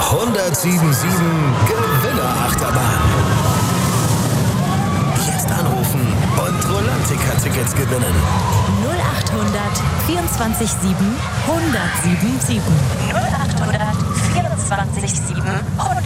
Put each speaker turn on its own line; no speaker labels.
1077 Gewinnerachterbahn. Jetzt anrufen und Rolantica-Tickets gewinnen.
0800 24 7 1077.
0800 24 7 1077.